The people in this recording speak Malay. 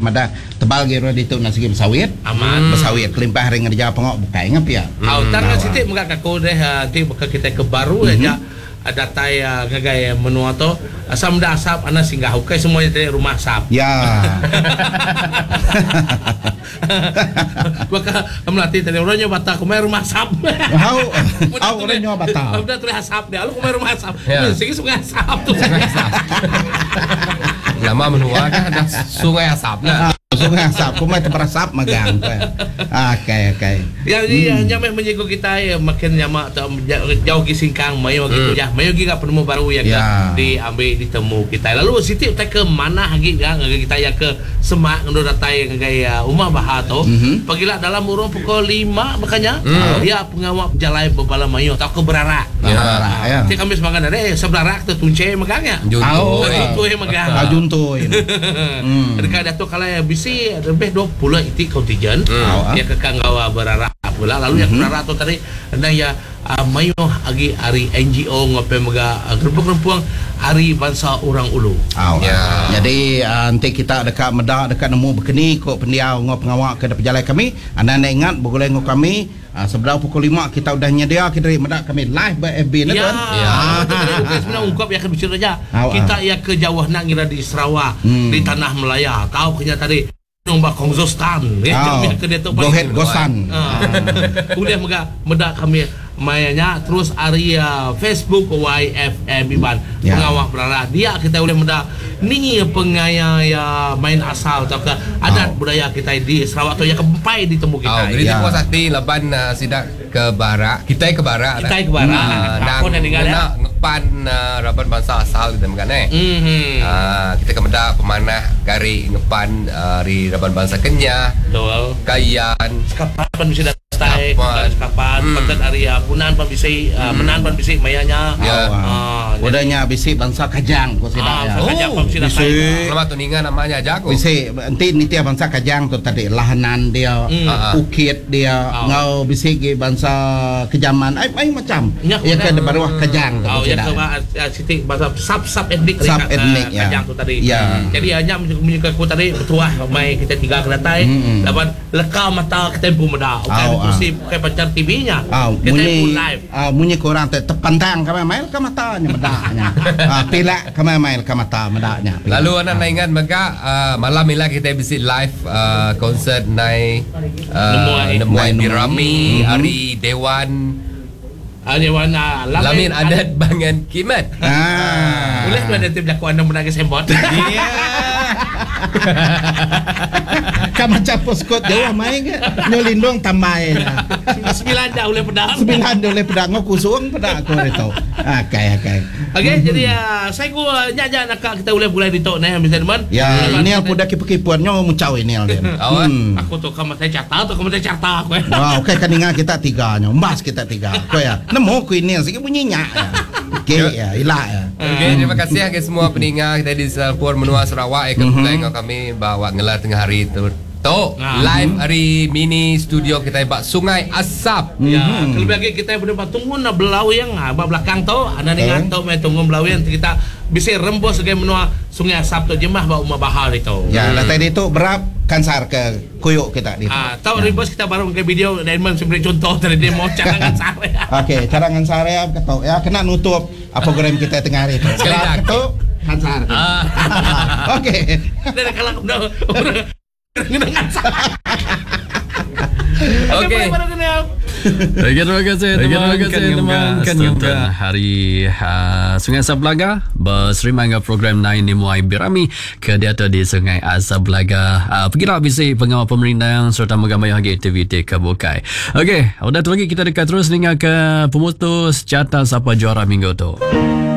madah tebal giro dito na sige besawit. Aman. Besawit kelimpah ring ada pengok bukai ngap ya. Tarang sitik mga kako deh ti baka kita ke baru aja ada tay ngagai menua to asam dah asap ana singgah hukai semuanya dari rumah asap. Ya. Baka melatih tadi orangnya bata kumai rumah asap. Au orangnya bata. Udah tulis asap dia, lu kumai rumah asap. Sige sungai asap tuh. Lama menua kan ada sungai asap lah. Sungai asap, kumai tempat asap magang. Okay. Ya, nyamai menyinggung kita ya makin nyamak jauh gi singkang mayo gitu ya. Mayo gi ka penemu baru ya diambil ditemu kita. Lalu Siti kita ke mana lagi ya kita ya ke Semak ngendur datai ngagaya Umah Bahato. Pagilah dalam urung pukul 5 makanya dia pengawak jalai bebala mayo tau ke Berarak. Ya. Kita kami semangat ada seberarak tu tunce magangnya. Juntuy magang. Juntuy. Dekat datuk kala bisi lebih 20 itik kontijen. Dia ke Kanggawa Berarak pula lalu yang Berarak tu tadi ada ya mayo agi hari NGO ngope maga gerbek rempuang hari bangsa orang ulu. Jadi nanti kita dekat medak dekat nemu berkeni kok pendiau ngop pengawak ke pejalan kami. Anda nak ingat boleh ngop kami sebelah pukul 5 kita udah nyedia kita medak kami live by FB ni kan. Sebenarnya ungkap ya kan bicara aja. Kita ya ke Jawa nak ngira di Sarawak di tanah Melaya. Tahu kenya tadi nombak Kongzostan ya ke dia tu Gohet Gosan. Udah medak kami mayanya terus area Facebook YFM Iban pengawak Berarak dia kita boleh mendak ni pengaya ya main asal atau ke adat budaya kita di Sarawak tu yang kempai ditemu kita. Jadi puas hati laban sidak ke Barak kita ke Barak dan ngepan raban bangsa asal kita mengenai kita ke mendak pemanah gari ngepan di raban bangsa Kenyah Kayan kapan bisa datang kapan konten area punan pembisik menan pembisik mayanya udahnya bisik bangsa Kajang kau tidak Kajang pembisik nama tuningan namanya jago bisik nanti nitia bangsa Kajang tu tadi lahanan dia ukit dia ngau bisik bangsa kejaman ai macam ya ke baru Kajang tu ya ke sitik bahasa sub etnik Kajang tu tadi jadi hanya menyukai aku tadi bertuah mai kita tiga kedatai lawan leka mata kita pun medak kursi pakai pacar TV-nya kita pun live munyi korang tepantang kami mail ke matanya medaknya pilak kami mail ke mata medaknya lalu anak ingat maka malam ini kita bisa live konsert naik Nemuai Birami hari Dewan Lamin Adat Bangan Kimat boleh tu ada tim laku anda menangis sembot kan macam poskot jauh main ke nyolindong tamai 9 dah boleh pedang 9 boleh pedang kusung pedang aku itu okay jadi saya gua nyaja nak kita boleh ditok nah bisa teman ini yang pudak kipu-kipuannya muncau ini aku tu kamu saya carta aku okey kan ingat kita 3 nya mas kita 3 kau ya nemu ku ini sikit bunyinya okey ya ilah ya terima kasih ke semua pendengar kita di Selapur Menua Sarawak kebetulan kami bawa ngelar tengah hari tu live hari mini studio kita bak Sungai Asap lebih lagi kita boleh tunggu na belau yang belakang tu anda dengar tu mai tunggu belau yang kita bisa rembus sebagai menua Sungai Asap tu jemah ba Umah Bahar itu tadi itu berap kansar ke kuyuk kita di tahu rembus kita baru ke video Diamond sebagai contoh dari demo cadangan sare okey cadangan sare ketok ya kena nutup program kita tengah hari itu ketok kansar okey dari kalau orang Okey. Terima kasih teman Newton hari Sungai Asap Belaga berserimang program 9 Nemuai Birami ke diata di Sungai Asap Belaga. Pergilah bisik pengawal pemerintah serta mengambil hagi aktiviti kebukai. Okey, udah tu lagi kita dekat terus dengan ke pemutus carta siapa juara minggu tu.